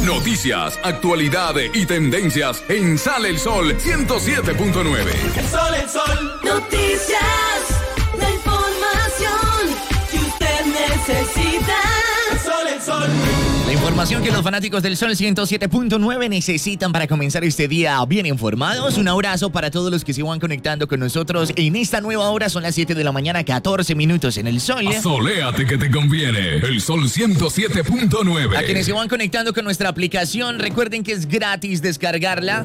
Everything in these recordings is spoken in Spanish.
Noticias, actualidad y tendencias en Sale el Sol 107.9. El sol. Noticias, la información que usted necesita. El sol. La información que los fanáticos del Sol 107.9 necesitan para comenzar este día bien informados. Un abrazo para todos los que se van conectando con nosotros en esta nueva hora. Son las 7 de la mañana, 14 minutos en el Sol. Soléate que te conviene. El Sol 107.9. A quienes se van conectando con nuestra aplicación, recuerden que es gratis descargarla.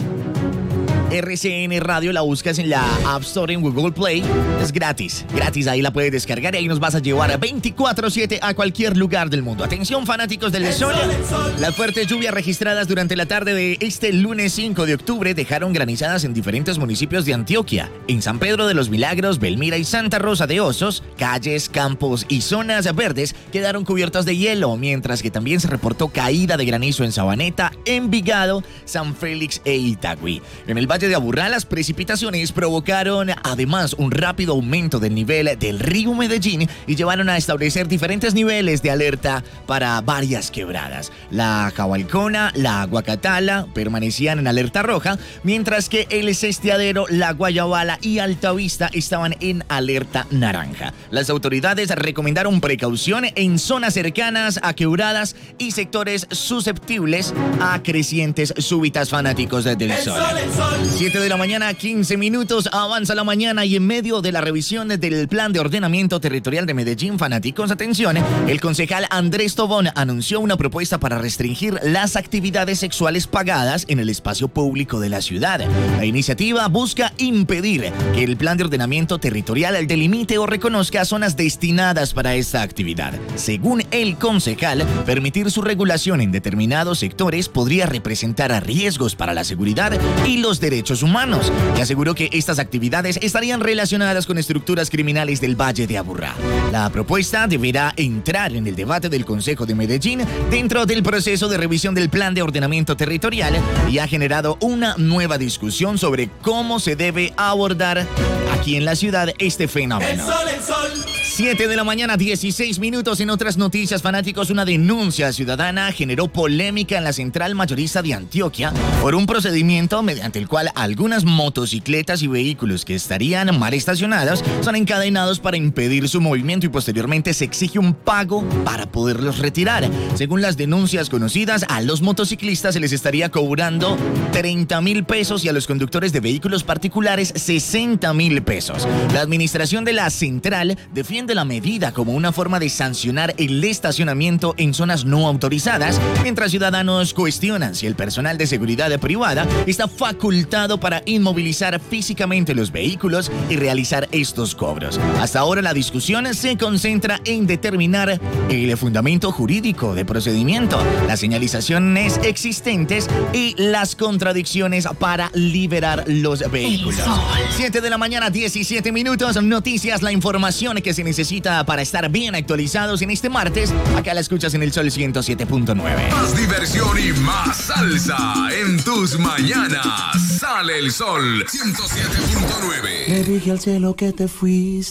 RCN Radio, la buscas en la App Store, en Google Play. Es gratis, ahí la puedes descargar y ahí nos vas a llevar a 24/7 a cualquier lugar del mundo. Atención, fanáticos del Sol. Las fuertes lluvias registradas durante la tarde de este lunes 5 de octubre dejaron granizadas en diferentes municipios de Antioquia. En San Pedro de los Milagros, Belmira y Santa Rosa de Osos, calles, campos y zonas verdes quedaron cubiertos de hielo, mientras que también se reportó caída de granizo en Sabaneta, Envigado, San Félix e Itagüí. En el Valle de Aburrá, las precipitaciones provocaron además un rápido aumento del nivel del río Medellín y llevaron a establecer diferentes niveles de alerta para varias quebradas. La Jabalcona, la Aguacatala permanecían en alerta roja, mientras que el Cestiadero, la Guayabala y Altavista estaban en alerta naranja. Las autoridades recomendaron precaución en zonas cercanas a quebradas y sectores susceptibles a crecientes súbitas, fanáticos del Sol. 7 de la mañana, 15 minutos, avanza la mañana y en medio de la revisión del Plan de Ordenamiento Territorial de Medellín, fanáticos, atención, el concejal Andrés Tobón anunció una propuesta para restringir las actividades sexuales pagadas en el espacio público de la ciudad. La iniciativa busca impedir que el Plan de Ordenamiento Territorial delimite o reconozca zonas destinadas para esta actividad. Según el concejal, permitir su regulación en determinados sectores podría representar riesgos para la seguridad y los derechos humanos, y aseguró que estas actividades estarían relacionadas con estructuras criminales del Valle de Aburrá. La propuesta deberá entrar en el debate del Consejo de Medellín dentro del proceso de revisión del Plan de Ordenamiento Territorial y ha generado una nueva discusión sobre cómo se debe abordar aquí en la ciudad este fenómeno. El sol. 7 de la mañana, 16 minutos. En otras noticias, fanáticos, una denuncia ciudadana generó polémica en la Central Mayorista de Antioquia por un procedimiento mediante el cual algunas motocicletas y vehículos que estarían mal estacionados son encadenados para impedir su movimiento y posteriormente se exige un pago para poderlos retirar. Según las denuncias conocidas, a los motociclistas se les estaría cobrando 30,000 pesos y a los conductores de vehículos particulares 60,000 pesos. La administración de la central defiende la medida como una forma de sancionar el estacionamiento en zonas no autorizadas, mientras ciudadanos cuestionan si el personal de seguridad privada está facultado para inmovilizar físicamente los vehículos y realizar estos cobros. Hasta ahora la discusión se concentra en determinar el fundamento jurídico de procedimiento, las señalizaciones existentes y las contradicciones para liberar los vehículos. 7 de la mañana, 17 minutos, noticias, la información que se necesita para estar bien actualizados en este martes. Acá la escuchas en el Sol 107.9. Más diversión y más salsa en tus mañanas. Sale el Sol 107.9. Le dije al cielo que te fuiste.